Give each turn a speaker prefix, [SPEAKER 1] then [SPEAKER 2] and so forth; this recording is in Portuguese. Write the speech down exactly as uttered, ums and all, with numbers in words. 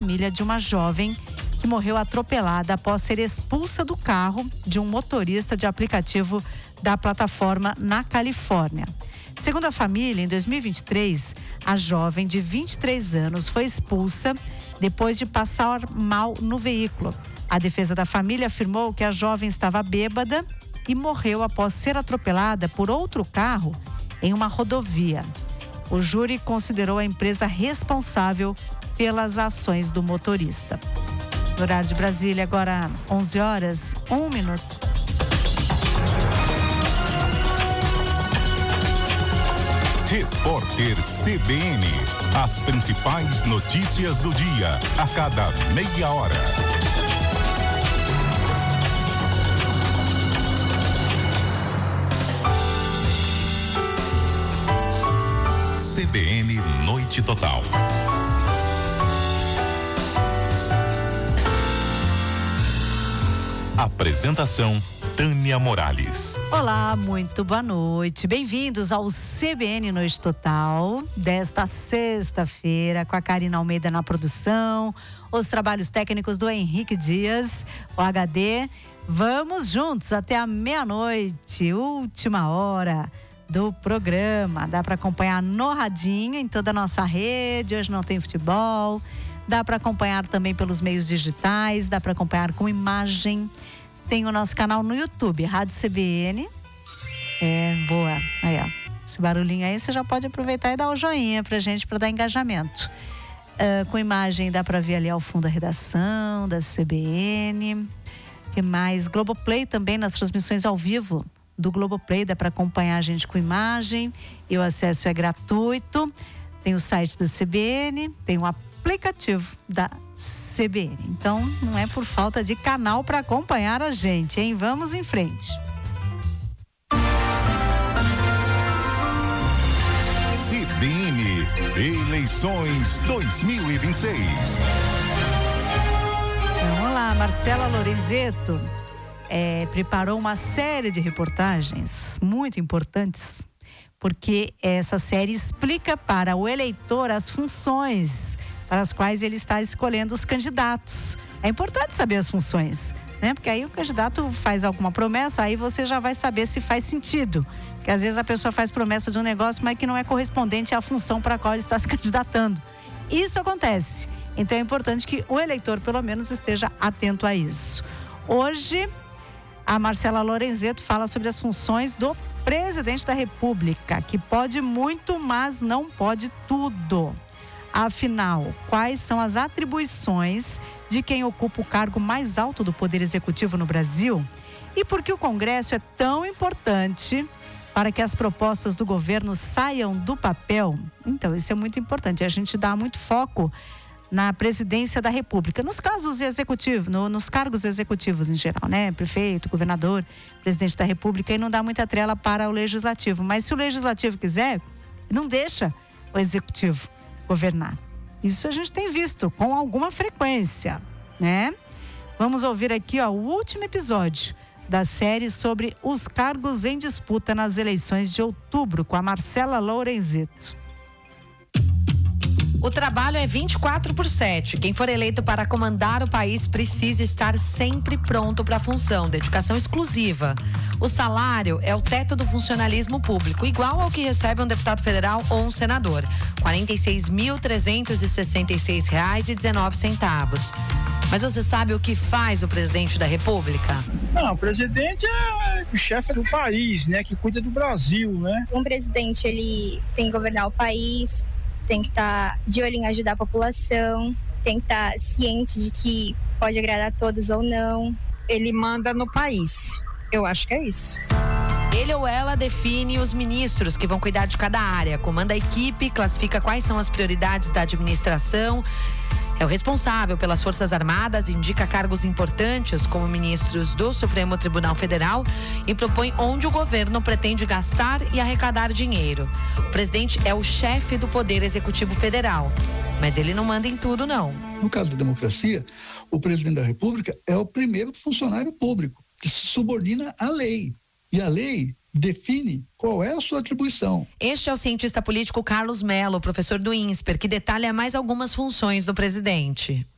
[SPEAKER 1] família de uma jovem que morreu atropelada após ser expulsa do carro de um motorista de aplicativo da plataforma na Califórnia. Segundo a família, em dois mil e vinte e três, a jovem de vinte e três anos foi expulsa depois de passar mal no veículo. A defesa da família afirmou que a jovem estava bêbada e morreu após ser atropelada por outro carro em uma rodovia. O júri considerou a empresa responsável pelas ações do motorista. No horário de Brasília, agora onze horas, um minuto.
[SPEAKER 2] Repórter C B N. As principais notícias do dia, a cada meia hora. C B N Noite Total. Apresentação Tânia Morales.
[SPEAKER 1] Olá, muito boa noite. Bem-vindos ao C B N Noite Total desta sexta-feira, com a Karina Almeida na produção, os trabalhos técnicos do Henrique Dias, o H D. Vamos juntos até a meia-noite, última hora do programa. Dá para acompanhar no radinho, em toda a nossa rede. Hoje não tem futebol. Dá para acompanhar também pelos meios digitais, dá para acompanhar com imagem. Tem o nosso canal no YouTube, Rádio C B N. É, boa. Aí, ó. Esse barulhinho aí, você já pode aproveitar e dar o joinha pra gente, para dar engajamento. Uh, com imagem, dá para ver ali ao fundo a redação da C B N. Que mais? Globoplay também, nas transmissões ao vivo do Globoplay, dá para acompanhar a gente com imagem. E o acesso é gratuito. Tem o site da C B N, tem o aplicativo da C B N. Então, não é por falta de canal para acompanhar a gente, hein? Vamos em frente.
[SPEAKER 2] C B N Eleições dois mil e vinte e seis.
[SPEAKER 1] Vamos lá, Marcela Lorenzetto é, preparou uma série de reportagens muito importantes, porque essa série explica para o eleitor as funções para as quais ele está escolhendo os candidatos. É importante saber as funções, né? Porque aí o candidato faz alguma promessa, aí você já vai saber se faz sentido. Porque às vezes a pessoa faz promessa de um negócio, mas que não é correspondente à função para a qual ele está se candidatando. Isso acontece. Então é importante que o eleitor, pelo menos, esteja atento a isso. Hoje, a Marcela Lorenzetto fala sobre as funções do presidente da República, que pode muito, mas não pode tudo. Afinal, quais são as atribuições de quem ocupa o cargo mais alto do Poder Executivo no Brasil? E por que o Congresso é tão importante para que as propostas do governo saiam do papel? Então, isso é muito importante. A gente dá muito foco na presidência da República, nos casos executivos, no, nos cargos executivos em geral, né? Prefeito, governador, presidente da República, e não dá muita trela para o Legislativo. Mas se o Legislativo quiser, não deixa o Executivo governar. Isso a gente tem visto com alguma frequência, né? Vamos ouvir aqui, ó, o último episódio da série sobre os cargos em disputa nas eleições de outubro, com a Marcela Lorenzetto.
[SPEAKER 3] O trabalho é vinte e quatro por sete. Quem for eleito para comandar o país precisa estar sempre pronto para a função, dedicação exclusiva. O salário é o teto do funcionalismo público, igual ao que recebe um deputado federal ou um senador. quarenta e seis mil trezentos e sessenta e seis reais e dezenove centavos. Mas você sabe o que faz o presidente da República?
[SPEAKER 4] Não, o presidente é o chefe do país, né? Que cuida do Brasil, né?
[SPEAKER 5] Um presidente, ele tem que governar o país, tem que estar de olho em ajudar a população, tem que estar ciente de que pode agradar a todos ou não.
[SPEAKER 6] Ele manda no país. Eu acho que é isso.
[SPEAKER 3] Ele ou ela define os ministros que vão cuidar de cada área, comanda a equipe, classifica quais são as prioridades da administração, é o responsável pelas Forças Armadas, indica cargos importantes como ministros do Supremo Tribunal Federal e propõe onde o governo pretende gastar e arrecadar dinheiro. O presidente é o chefe do Poder Executivo Federal, mas ele não manda em tudo, não.
[SPEAKER 7] No caso da democracia, o presidente da República é o primeiro funcionário público que se subordina à lei. E a lei define qual é a sua atribuição.
[SPEAKER 3] Este é o cientista político Carlos Mello, professor do INSPER, que detalha mais algumas funções do presidente.